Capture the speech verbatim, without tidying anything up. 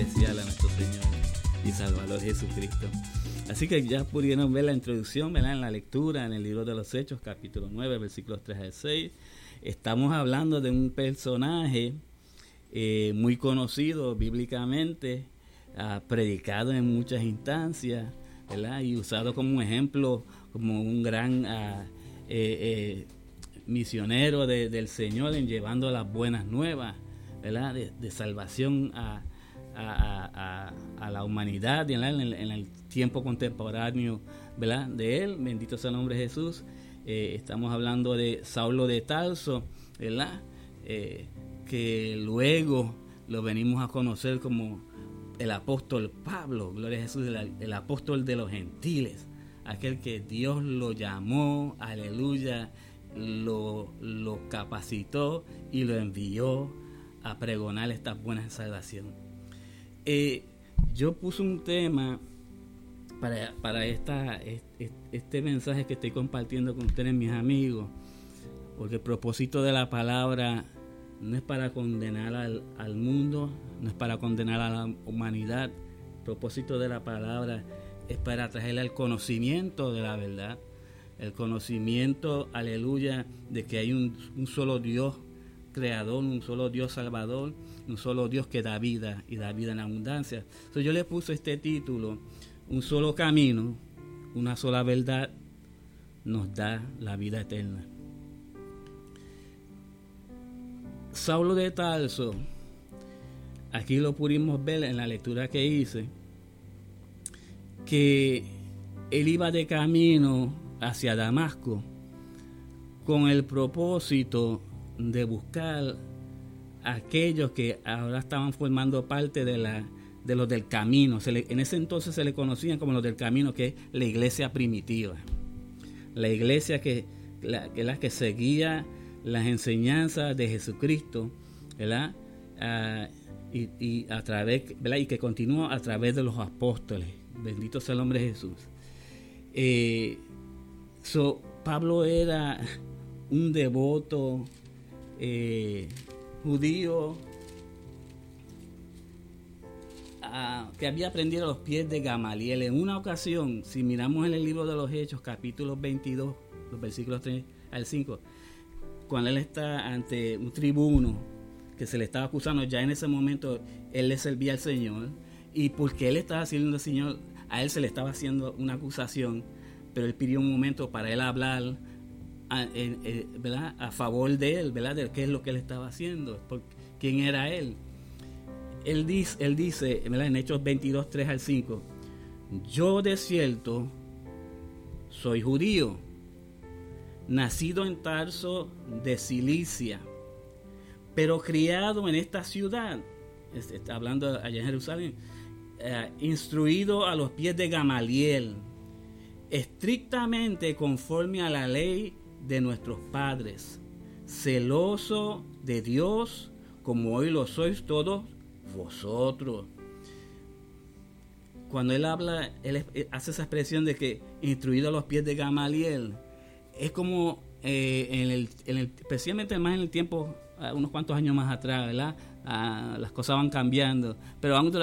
especial a nuestro Señor y Salvador Jesucristo. Así que ya pudieron ver la introducción, ¿verdad? En la lectura, en el libro de los Hechos, capítulo nueve, versículos tres al seis. Estamos hablando de un personaje eh, muy conocido bíblicamente, uh, predicado en muchas instancias, ¿verdad? Y usado como un ejemplo, como un gran uh, eh, eh, misionero de, del Señor en llevando las buenas nuevas, ¿verdad? De, de salvación a, a, a, a la humanidad, ¿verdad? En, el, en el tiempo contemporáneo, ¿verdad? De él. Bendito sea el nombre de Jesús. Eh, estamos hablando de Saulo de Tarso, ¿verdad? Eh, que luego lo venimos a conocer como el apóstol Pablo, gloria a Jesús, el, el apóstol de los gentiles, aquel que Dios lo llamó, aleluya, lo, lo capacitó y lo envió a pregonar esta buena salvación. Eh, yo puse un tema para, para esta, este, este mensaje que estoy compartiendo con ustedes, mis amigos, porque el propósito de la palabra no es para condenar al, al mundo, no es para condenar a la humanidad. El propósito de la palabra es para traerle el conocimiento de la verdad, el conocimiento, aleluya, de que hay un, un solo Dios creador, un solo Dios salvador, un solo Dios que da vida y da vida en abundancia. Entonces yo le puse este título: un solo camino, una sola verdad nos da la vida eterna. Saulo de Tarso, aquí lo pudimos ver en la lectura que hice, que él iba de camino hacia Damasco con el propósito de buscar a aquellos que ahora estaban formando parte de la de los del camino. Se le, en ese entonces se le conocían como los del camino, que es la iglesia primitiva, la iglesia que la que, la que seguía las enseñanzas de Jesucristo, ¿verdad? Uh, y, y a través, ¿verdad? Y que continúa a través de los apóstoles. Bendito sea el nombre de Jesús. Eh, so, Pablo era un devoto eh, judío uh, que había aprendido a los pies de Gamaliel. En una ocasión, si miramos en el libro de los Hechos, capítulo veintidós, los versículos tres al cinco, cuando él está ante un tribuno que se le estaba acusando, ya en ese momento él le servía al Señor, y porque él estaba sirviendo al Señor, a él se le estaba haciendo una acusación, pero él pidió un momento para él hablar a, eh, eh, ¿verdad? a favor de él, ¿verdad? De qué es lo que él estaba haciendo, por quién era él. Él dice, él dice ¿verdad? En Hechos veintidós, tres al cinco, yo de cierto soy judío, nacido en Tarso de Cilicia, pero criado en esta ciudad, está hablando allá en Jerusalén, eh, instruido a los pies de Gamaliel, estrictamente conforme a la ley de nuestros padres, celoso de Dios, como hoy lo sois todos vosotros. Cuando él habla, él hace esa expresión de que instruido a los pies de Gamaliel, es como eh, en el, en el, especialmente más en el tiempo, uh, unos cuantos años más atrás, ¿verdad? Uh, las cosas van cambiando, pero aún